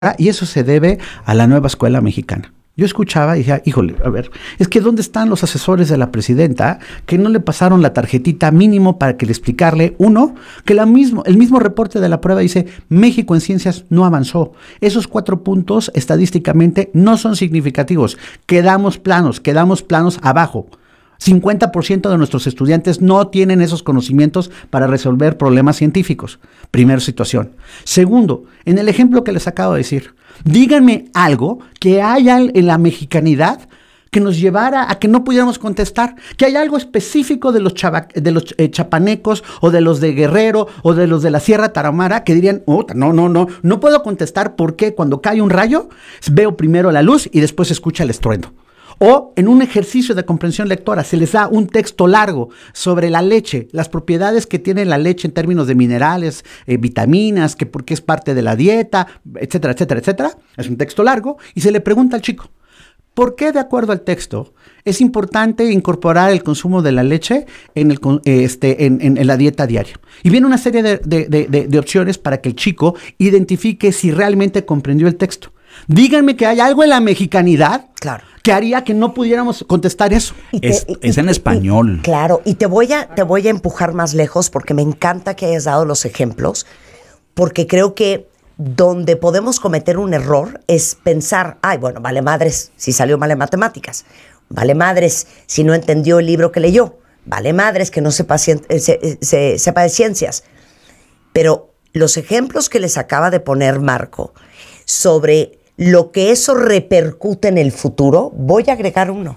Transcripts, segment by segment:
y eso se debe a la nueva escuela mexicana. Yo escuchaba y dije, híjole, a ver, es que ¿dónde están los asesores de la presidenta que no le pasaron la tarjetita mínimo para que le explicarle, uno, que el mismo reporte de la prueba dice, México en ciencias no avanzó. Esos 4 puntos estadísticamente no son significativos. Quedamos planos abajo. 50% de nuestros estudiantes no tienen esos conocimientos para resolver problemas científicos. Primera situación. Segundo, en el ejemplo que les acabo de decir, díganme algo que haya en la mexicanidad que nos llevara a que no pudiéramos contestar, que hay algo específico de los chapanecos o de los de Guerrero o de los de la Sierra Tarahumara que dirían, no puedo contestar porque cuando cae un rayo veo primero la luz y después se escucha el estruendo. O en un ejercicio de comprensión lectora se les da un texto largo sobre la leche, las propiedades que tiene la leche en términos de minerales, vitaminas, que porque es parte de la dieta, etcétera, etcétera, etcétera. Es un texto largo y se le pregunta al chico, ¿por qué de acuerdo al texto es importante incorporar el consumo de la leche en la dieta diaria? Y viene una serie de opciones para que el chico identifique si realmente comprendió el texto. Díganme que hay algo en la mexicanidad, claro, que haría que no pudiéramos contestar eso. Es en español. Claro, y te voy a empujar más lejos porque me encanta que hayas dado los ejemplos, porque creo que donde podemos cometer un error es pensar, vale madres si salió mal en matemáticas, vale madres si no entendió el libro que leyó, vale madres que no sepa de ciencias. Pero los ejemplos que les acaba de poner Marco sobre lo que eso repercute en el futuro, voy a agregar uno.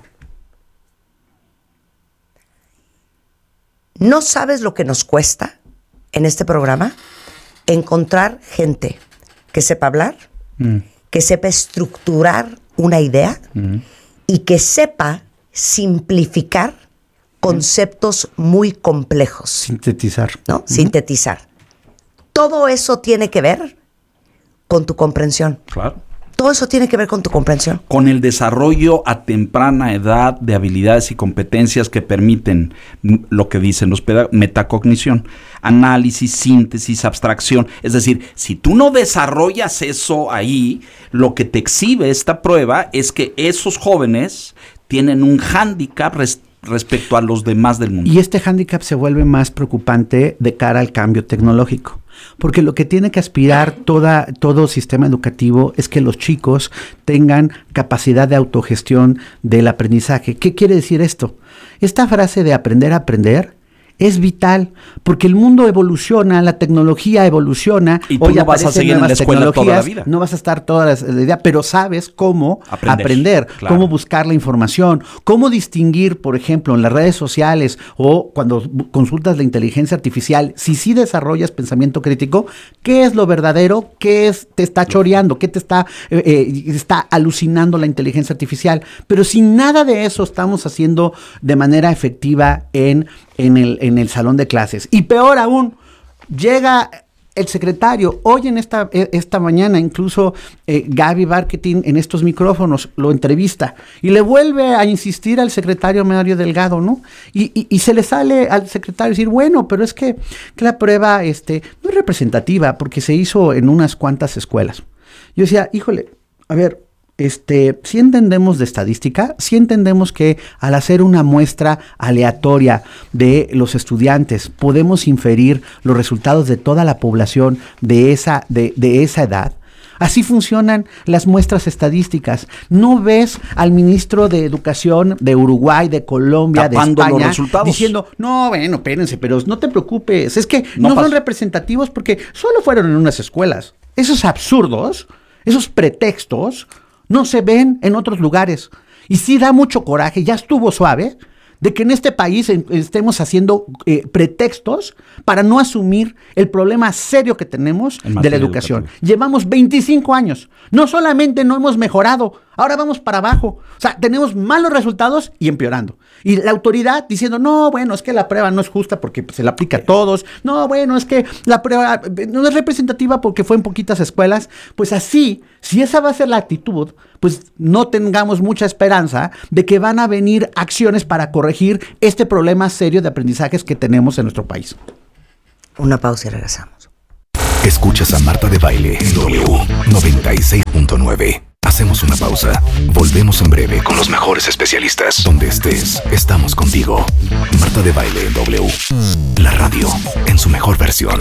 ¿No sabes lo que nos cuesta en este programa? Encontrar gente que sepa hablar, que sepa estructurar una idea y que sepa simplificar conceptos muy complejos. Sintetizar. ¿No? Sintetizar. Todo eso tiene que ver con tu comprensión. Claro. Todo eso tiene que ver con tu comprensión. Con el desarrollo a temprana edad de habilidades y competencias que permiten lo que dicen los metacognición, análisis, síntesis, abstracción. Es decir, si tú no desarrollas eso ahí, lo que te exhibe esta prueba es que esos jóvenes tienen un hándicap respecto a los demás del mundo. Y este hándicap se vuelve más preocupante de cara al cambio tecnológico. Porque lo que tiene que aspirar todo sistema educativo es que los chicos tengan capacidad de autogestión del aprendizaje. ¿Qué quiere decir esto? Esta frase de aprender a aprender es vital, porque el mundo evoluciona, la tecnología evoluciona. Y tú no vas a seguir en la escuela toda la vida. No vas a estar toda la vida, pero sabes cómo aprender, claro, cómo buscar la información, cómo distinguir, por ejemplo, en las redes sociales o cuando consultas la inteligencia artificial, si sí desarrollas pensamiento crítico, qué es lo verdadero, qué te está choreando, qué te está alucinando la inteligencia artificial. Pero si nada de eso estamos haciendo de manera efectiva en el salón de clases. Y peor aún, llega el secretario. Hoy en esta mañana, incluso Gaby Barquetín en estos micrófonos lo entrevista y le vuelve a insistir al secretario Mario Delgado, ¿no? Y se le sale al secretario decir, bueno, pero es que la prueba no es representativa porque se hizo en unas cuantas escuelas. Yo decía, híjole, a ver, sí entendemos de estadística, sí entendemos que al hacer una muestra aleatoria de los estudiantes podemos inferir los resultados de toda la población de esa edad. Así funcionan las muestras estadísticas. No ves al ministro de Educación de Uruguay, de Colombia, tapando de España, los resultados, diciendo, no, bueno, espérense, pero no te preocupes, es que no son representativos porque solo fueron en unas escuelas. Esos absurdos, esos pretextos, no se ven en otros lugares. Y sí da mucho coraje, ya estuvo suave, de que en este país estemos haciendo pretextos para no asumir el problema serio que tenemos de la educación. Llevamos 25 años. No solamente no hemos mejorado, ahora vamos para abajo. O sea, tenemos malos resultados y empeorando. Y la autoridad diciendo, no, bueno, es que la prueba no es justa porque se la aplica a todos. No, bueno, es que la prueba no es representativa porque fue en poquitas escuelas. Pues así, si esa va a ser la actitud, pues no tengamos mucha esperanza de que van a venir acciones para corregir este problema serio de aprendizajes que tenemos en nuestro país. Una pausa y regresamos. Escuchas a Marta de Baile en W 96.9. Hacemos una pausa. Volvemos en breve con los mejores especialistas. Donde estés, estamos contigo. Marta de Baile en W. La radio en su mejor versión.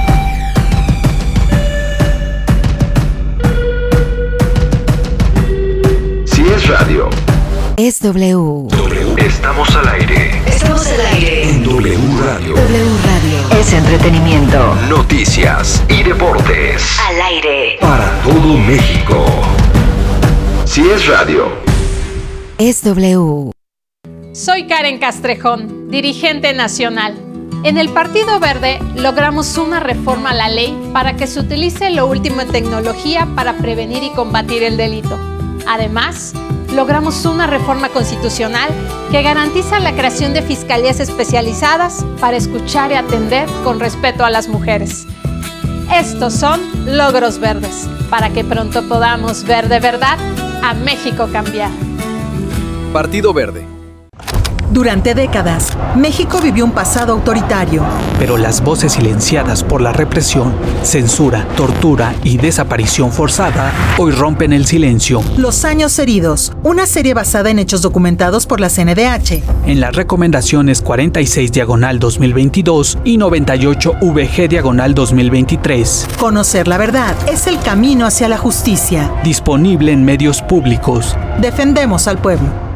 Si es radio, es W. Estamos al aire. Estamos al aire. En W Radio. W Radio. Es entretenimiento. Noticias y deportes. Al aire. Para todo México. Si es radio, es W. Soy Karen Castrejón, dirigente nacional. En el Partido Verde logramos una reforma a la ley para que se utilice lo último en tecnología para prevenir y combatir el delito. Además, logramos una reforma constitucional que garantiza la creación de fiscalías especializadas para escuchar y atender con respeto a las mujeres. Estos son logros verdes, para que pronto podamos ver de verdad a México cambiar. Partido Verde. Durante décadas, México vivió un pasado autoritario. Pero las voces silenciadas por la represión, censura, tortura y desaparición forzada hoy rompen el silencio. Los años heridos, una serie basada en hechos documentados por la CNDH. En las recomendaciones 46/2022 y 98VG/2023. Conocer la verdad es el camino hacia la justicia. Disponible en medios públicos. Defendemos al pueblo.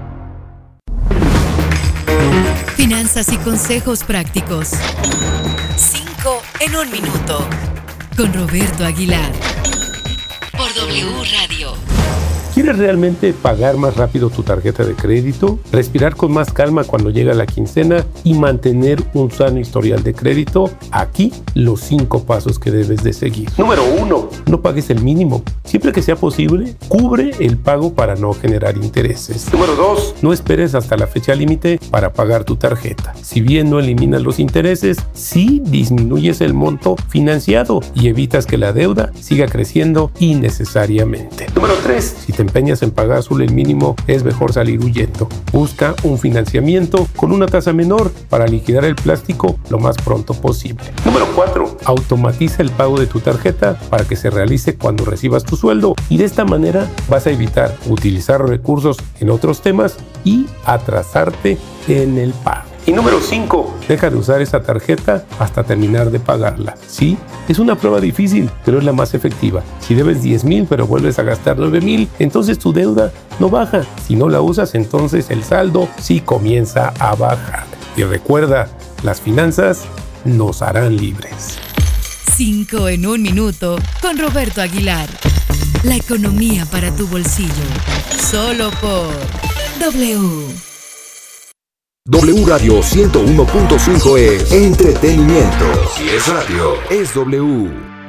Finanzas y consejos prácticos. 5 en 1 minuto. Con Roberto Aguilar. Por W Radio. ¿Quieres realmente pagar más rápido tu tarjeta de crédito? ¿Respirar con más calma cuando llega la quincena? ¿Y mantener un sano historial de crédito? Aquí los 5 pasos que debes de seguir. Número 1. No pagues el mínimo. Siempre que sea posible, cubre el pago para no generar intereses. Número 2. No esperes hasta la fecha límite para pagar tu tarjeta. Si bien no eliminas los intereses, sí disminuyes el monto financiado y evitas que la deuda siga creciendo innecesariamente. Número 3. Si te empeñas en pagar solo el mínimo, es mejor salir huyendo. Busca un financiamiento con una tasa menor para liquidar el plástico lo más pronto posible. Número 4. Automatiza el pago de tu tarjeta para que se realice cuando recibas tu sueldo, y de esta manera vas a evitar utilizar recursos en otros temas y atrasarte en el pago. Y número 5, deja de usar esa tarjeta hasta terminar de pagarla. Sí, es una prueba difícil, pero es la más efectiva. Si debes 10,000 pero vuelves a gastar 9,000, entonces tu deuda no baja. Si no la usas, entonces el saldo sí comienza a bajar. Y recuerda, las finanzas nos harán libres. 5 en 1 minuto con Roberto Aguilar. La economía para tu bolsillo. Solo por W. W Radio 101.5 es entretenimiento. Si es radio, es W.